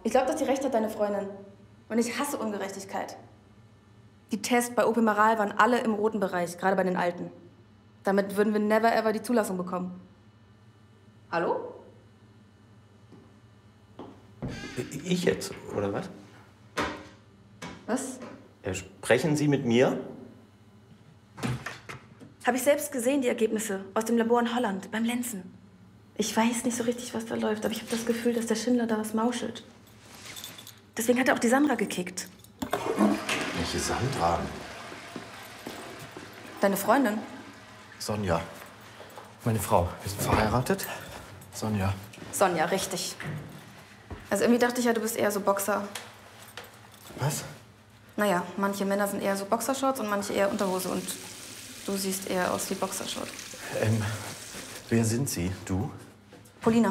Ich glaube, dass die recht hat, deine Freundin. Und ich hasse Ungerechtigkeit. Die Tests bei OP Maral waren alle im roten Bereich, gerade bei den Alten. Damit würden wir never ever die Zulassung bekommen. Hallo? Ich jetzt, oder was? Was? Sprechen Sie mit mir? Habe ich selbst gesehen, die Ergebnisse aus dem Labor in Holland, beim Lenzen. Ich weiß nicht so richtig, was da läuft, aber ich habe das Gefühl, dass der Schindler da was mauschelt. Deswegen hat er auch die Sandra gekickt. Welche Sandra? Deine Freundin? Sonja. Meine Frau. Wir sind verheiratet. Sonja. Sonja, richtig. Also irgendwie dachte ich ja, du bist eher so Boxer. Was? Naja, manche Männer sind eher so Boxershorts und manche eher Unterhose. Und du siehst eher aus wie Boxershort. Wer sind Sie? Du? Polina.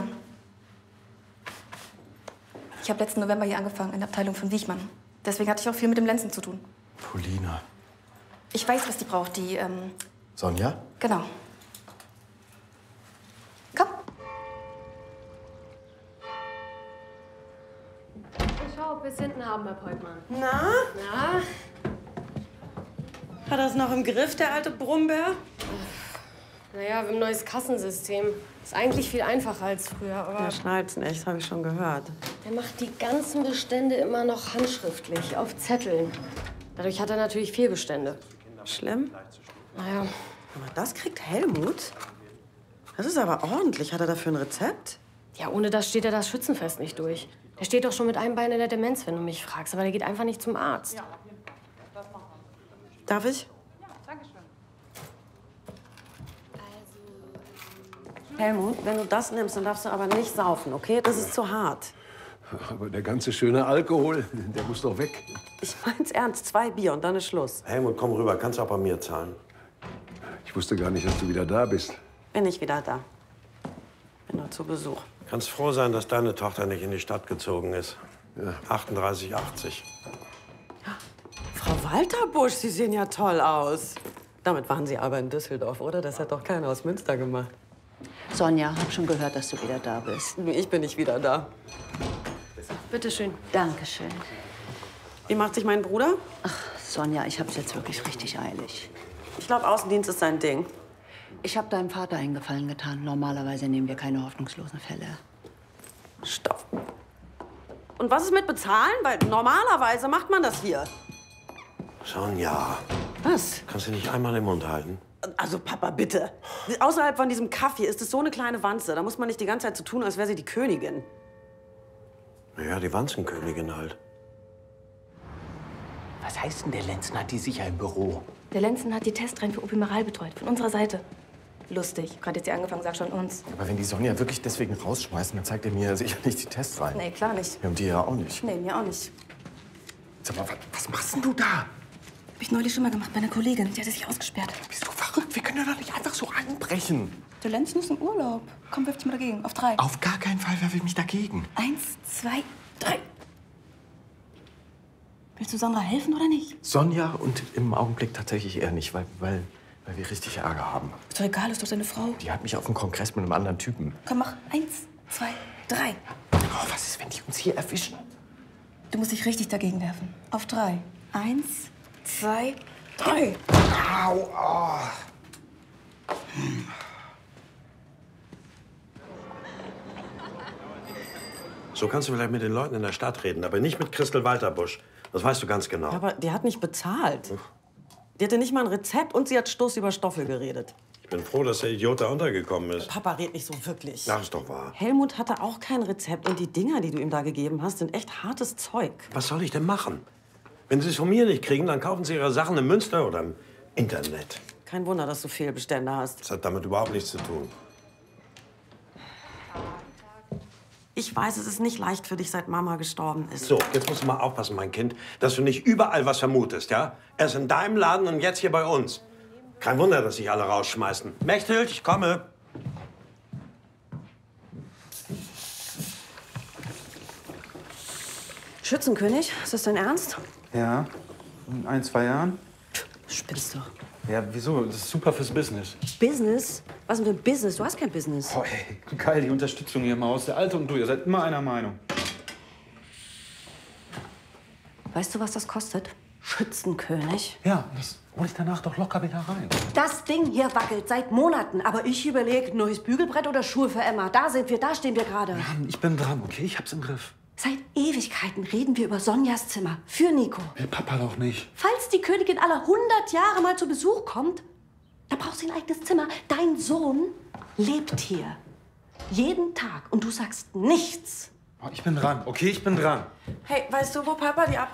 Ich habe letzten November hier angefangen, in der Abteilung von Wiechmann. Deswegen hatte ich auch viel mit dem Lenzen zu tun. Polina. Ich weiß, was die braucht, die, Sonja? Genau. Komm. Ich schau, ob wir es hinten haben, Herr Peutmann. Na? Na? Hat er es noch im Griff, der alte Brummbär? Naja, wir haben ein neues Kassensystem. Ist eigentlich viel einfacher als früher, aber Der schnallt's nicht, habe ich schon gehört. der macht die ganzen Bestände immer noch handschriftlich, auf Zetteln. Dadurch hat er natürlich Fehlbestände. Schlimm? Naja, Aber das kriegt Helmut? Das ist aber ordentlich. Hat er dafür ein Rezept? ja, ohne das steht er das Schützenfest nicht durch. Der steht doch schon mit einem Bein in der Demenz, wenn du mich fragst. Aber der geht einfach nicht zum Arzt. Darf ich? Helmut, wenn du das nimmst, dann darfst du aber nicht saufen, okay? Das ist zu hart. Aber der ganze schöne Alkohol, der muss doch weg. Ich mein's ernst. 2 Bier und dann ist Schluss. Helmut, komm rüber. Kannst auch bei mir zahlen. Ich wusste gar nicht, dass du wieder da bist. Bin ich wieder da. Bin nur zu Besuch. Kannst froh sein, dass deine Tochter nicht in die Stadt gezogen ist. Ja. 38,80. Frau Walterbusch, Sie sehen ja toll aus. Damit waren Sie aber in Düsseldorf, oder? Das hat doch keiner aus Münster gemacht. Sonja, hab schon gehört, dass du wieder da bist. Ich bin nicht wieder da. Bitte schön. Dankeschön. Wie macht sich mein Bruder? Ach, Sonja, ich hab's jetzt wirklich richtig eilig. Ich glaube, Außendienst ist sein Ding. Ich habe deinem Vater einen Gefallen getan. Normalerweise nehmen wir keine hoffnungslosen Fälle. Stopp. Und was ist mit Bezahlen? Weil normalerweise macht man das hier. Sonja, Was? kannst du nicht einmal den Mund halten? Also, Papa, bitte. Außerhalb von diesem Kaffee ist es so eine kleine Wanze. Da muss man nicht die ganze Zeit so tun, als wäre sie die Königin. Ja, die Wanzenkönigin halt. Was heißt denn, der Lenzen hat die sicher im Büro? Der Lenzen hat die Testreihen für OP Maral betreut, von unserer Seite. Lustig. Gerade jetzt hier angefangen, sag schon uns. Aber wenn die Sonja wirklich deswegen rausschmeißen, dann zeigt er mir sicher nicht die Tests rein. Nee, klar nicht. Ja, und die ja auch nicht. Nee, mir auch nicht. Sag mal, was machst denn du da? Hab ich neulich schon mal gemacht bei einer Kollegin. Die hatte sich ausgesperrt. Bist du verrückt? Wir können doch nicht einfach so anbrechen. Der Lenzen ist im Urlaub. Komm, wirf dich mal dagegen. Auf 3. Auf gar keinen Fall, wer will mich dagegen? 1, 2, 3. Willst du Sandra helfen oder nicht? Sonja und im Augenblick tatsächlich eher nicht, weil wir richtig Ärger haben. Ist doch egal, ist doch deine Frau. Die hat mich auf dem Kongress mit einem anderen Typen. Komm, mach 1, 2, 3. Oh, was ist, wenn die uns hier erwischen? Du musst dich richtig dagegen werfen. Auf 3. 1, 2, 3. Au! Oh. So kannst du vielleicht mit den Leuten in der Stadt reden, aber nicht mit Christel Walterbusch. Das weißt du ganz genau. Aber die hat nicht bezahlt. Die hatte nicht mal ein Rezept und sie hat Stoß über Stoffel geredet. Ich bin froh, dass der Idiot da untergekommen ist. Papa redet nicht so wirklich. Ach, ist doch wahr. Helmut hatte auch kein Rezept und die Dinger, die du ihm da gegeben hast, sind echt hartes Zeug. Was soll ich denn machen? Wenn Sie es von mir nicht kriegen, dann kaufen Sie Ihre Sachen im Münster oder im Internet. Kein Wunder, dass du Fehlbestände hast. Das hat damit überhaupt nichts zu tun. Ich weiß, es ist nicht leicht für dich, seit Mama gestorben ist. So, jetzt musst du mal aufpassen, mein Kind, dass du nicht überall was vermutest, ja? Erst in deinem Laden und jetzt hier bei uns. Kein Wunder, dass sich alle rausschmeißen. Mechthild, ich komme. Schützenkönig, ist das dein Ernst? Ja, in 1, 2 Jahren. Spinnst du. Ja, wieso? Das ist super fürs Business. Business? Was für ein Business? Du hast kein Business. Boah, ey, geil, die Unterstützung hier im Haus. Der Alte und du, ihr seid immer einer Meinung. Weißt du, was das kostet? Schützenkönig. Ja, das hole ich danach doch locker wieder rein. Das Ding hier wackelt seit Monaten. Aber ich überlege, neues Bügelbrett oder Schuhe für Emma. Da stehen wir gerade. Mann, ich bin dran, okay? Ich hab's im Griff. Seit Ewigkeiten reden wir über Sonjas Zimmer. Für Nico. Will Papa doch nicht. Falls die Königin aller 100 Jahre mal zu Besuch kommt, da brauchst du ein eigenes Zimmer. Dein Sohn lebt hier. Jeden Tag. Und du sagst nichts. Oh, ich bin dran, okay? Ich bin dran. Hey, weißt du, wo Papa die